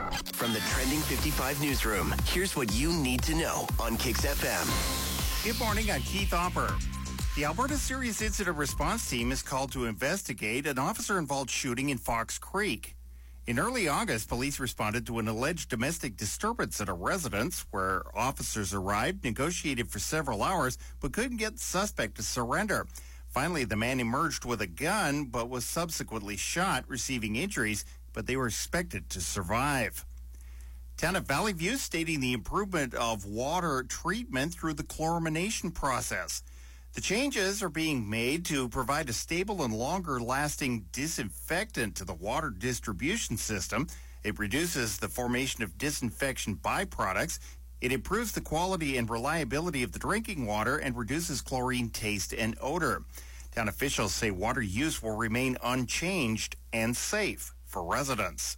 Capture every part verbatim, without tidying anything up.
From the Trending fifty-five newsroom, here's what you need to know on Kix F M. Good morning, I'm Keith Hopper. The Alberta Serious Incident Response Team is called to investigate an officer-involved shooting in Fox Creek. In early August, police responded to an alleged domestic disturbance at a residence where officers arrived, negotiated for several hours, but couldn't get the suspect to surrender. Finally, the man emerged with a gun, but was subsequently shot, receiving injuries, but they were expected to survive. Town of Valley View stating the improvement of water treatment through the chlorination process. The changes are being made to provide a stable and longer-lasting disinfectant to the water distribution system. It reduces the formation of disinfection byproducts. It improves the quality and reliability of the drinking water and reduces chlorine taste and odor. Town officials say water use will remain unchanged and safe for residents.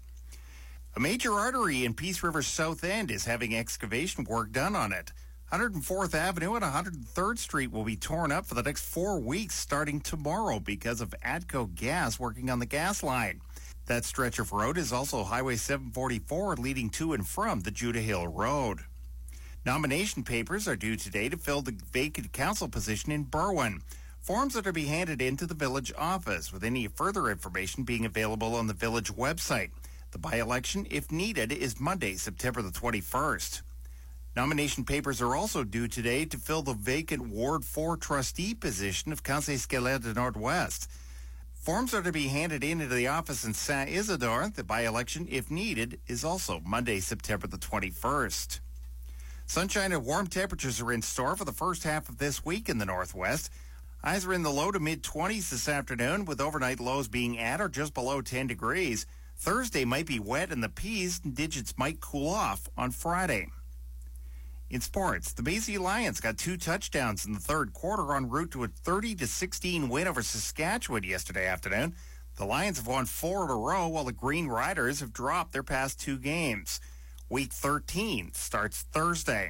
A major artery in Peace River South End is having excavation work done on it. one hundred fourth Avenue and one hundred third Street will be torn up for the next four weeks starting tomorrow because of ATCO Gas working on the gas line. That stretch of road is also Highway seven forty-four leading to and from the Judah Hill Road. Nomination papers are due today to fill the vacant council position in Berwyn. Forms are to be handed into the village office, with any further information being available on the village website. The by-election, if needed, is Monday, September the twenty-first. Nomination papers are also due today to fill the vacant Ward four trustee position of Conseil Scalaire de Nord-Ouest. Forms are to be handed in into the office in Saint Isidore. The by-election, if needed, is also Monday, September the twenty-first. Sunshine and warm temperatures are in store for the first half of this week in the Northwest. Highs are in the low to mid-twenties this afternoon, with overnight lows being at or just below ten degrees. Thursday might be wet and the P's and digits might cool off on Friday. In sports, the Bay Lions got two touchdowns in the third quarter en route to a thirty to sixteen win over Saskatchewan yesterday afternoon. The Lions have won four in a row, while the Green Riders have dropped their past two games. Week thirteen starts Thursday.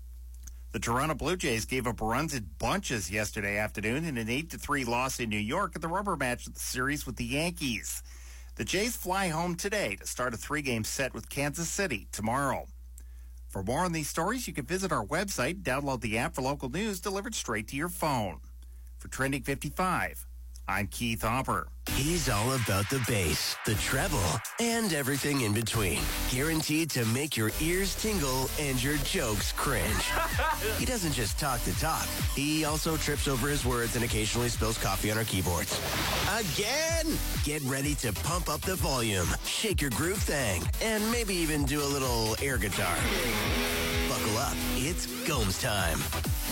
The Toronto Blue Jays gave up runs in bunches yesterday afternoon in an eight to three loss in New York at the rubber match of the series with the Yankees. The Jays fly home today to start a three-game set with Kansas City tomorrow. For more on these stories, you can visit our website, download the app for local news delivered straight to your phone. For Trending fifty-five, I'm Keith Hopper. He's all about the bass, the treble, and everything in between. Guaranteed to make your ears tingle and your jokes cringe. He doesn't just talk the talk. He also trips over his words and occasionally spills coffee on our keyboards. Again! Get ready to pump up the volume, shake your groove thing, and maybe even do a little air guitar. Buckle up. It's Gomes time.